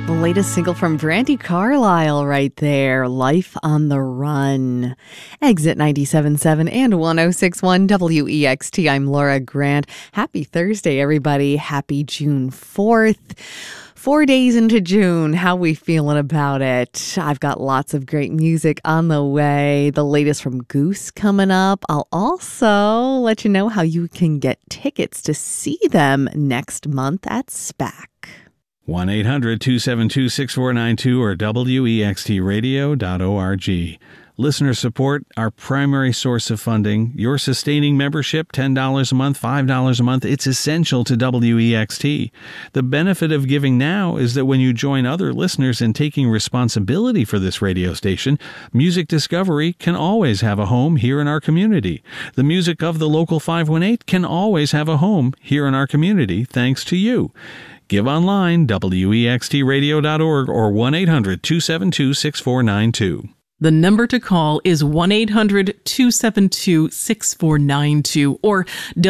The latest single from Brandi Carlile right there, Life on the Run. Exit 97.7 and 106.1 WEXT. I'm Laura Grant. Happy Thursday, everybody. Happy June 4th. 4 days into June, how we feeling about it? I've got lots of great music on the way. The latest from Goose coming up. I'll also let you know how you can get tickets to see them next month at SPAC. 1-800-272-6492 or wextradio.org. Listener support, our primary source of funding. Your sustaining membership, $10 a month, $5 a month. It's essential to WEXT. The benefit of giving now is that when you join other listeners in taking responsibility for this radio station, music discovery can always have a home here in our community. The music of the local 518 can always have a home here in our community thanks to you. Give online, wextradio.org or 1-800-272-6492. The number to call is 1-800-272-6492 or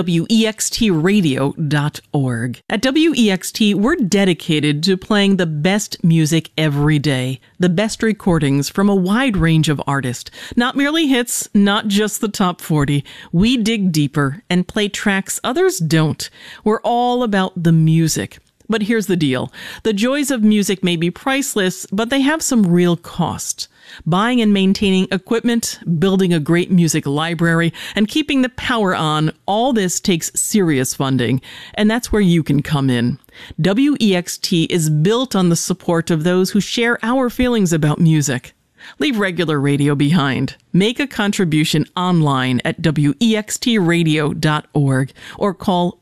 wextradio.org. At WEXT, we're dedicated to playing the best music every day, the best recordings from a wide range of artists. Not merely hits, not just the top 40. We dig deeper and play tracks others don't. We're all about the music. But here's the deal. The joys of music may be priceless, but they have some real cost. Buying and maintaining equipment, building a great music library, and keeping the power on, all this takes serious funding. And that's where you can come in. WEXT is built on the support of those who share our feelings about music. Leave regular radio behind. Make a contribution online at wextradio.org or call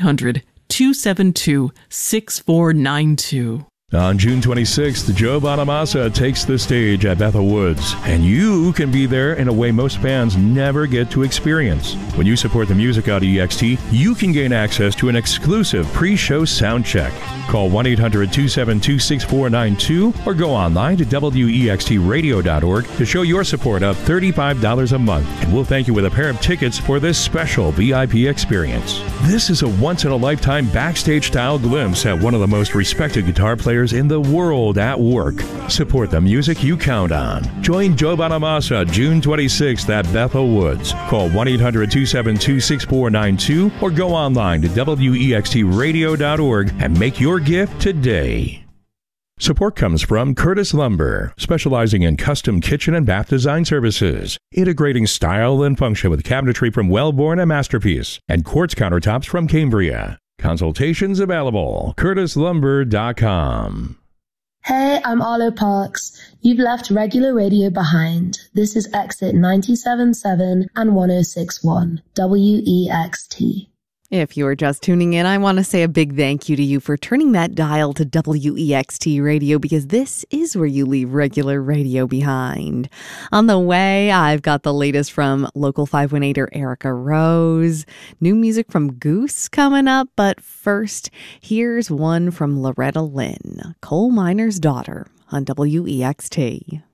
1-800-272-6492. On June 26th, Joe Bonamassa takes the stage at Bethel Woods, and you can be there in a way most bands never get to experience. When you support the music on EXT, you can gain access to an exclusive pre-show sound check. Call 1-800-272-6492 or go online to wextradio.org to show your support of $35 a month, and we'll thank you with a pair of tickets for this special VIP experience. This is a once-in-a-lifetime backstage-style glimpse at one of the most respected guitar players in the world at work. Support the music you count on. Join Joe Bonamassa June 26th at Bethel Woods. Call 1-800-272-6492 or go online to wextradio.org and make your gift today. Support comes from Curtis Lumber, specializing in custom kitchen and bath design services, integrating style and function with cabinetry from Wellborn and Masterpiece, and quartz countertops from Cambria. Consultations available. CurtisLumber.com. Hey, I'm Arlo Parks. You've left regular radio behind. This is Exit 97.7 and 106.1 WEXT. If you're just tuning in, I want to say a big thank you to you for turning that dial to WEXT Radio, because this is where you leave regular radio behind. On the way, I've got the latest from local 518er Erica Rose, new music from Goose coming up, but first, here's one from Loretta Lynn, Coal Miner's Daughter on WEXT.